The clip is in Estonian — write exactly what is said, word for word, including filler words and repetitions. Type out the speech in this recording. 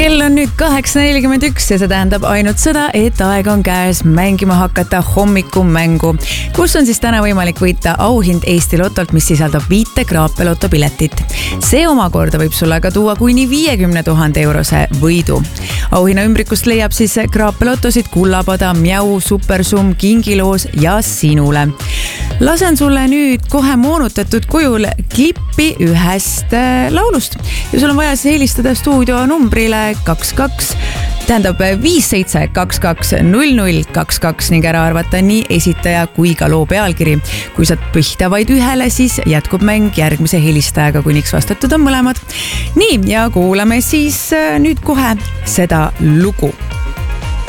Kell on nüüd kaheksa nelikümmend üks ja see tähendab ainult seda, et aeg on käes mängima hakata hommikumängu, kus on siis täna võimalik võita auhind Eesti Lotolt, mis sisaldab viite Kraape Loto piletit. See omakorda võib sulle ka tuua kuni viiekümne tuhande eurose võidu. Auhinna ümbrikust leiab siis Kraape Lotosid Kullapada, Mjau, Supersum, Kingiloos ja Sinule. Lasen sulle nüüd kohe moonutatud kujul klippi ühest laulust ja sul on vaja siis helistada stuudio numbrile kaks kaks, tähendab viis seitse kaks kaks null null kaks kaks ning ära arvata nii esitaja kui ka loo pealkiri. Kui saad pihta vaid ühele, siis jätkub mäng järgmise helistajaga, kuniks vastatud on mõlemad. Nii, ja kuulame siis nüüd kohe seda lugu.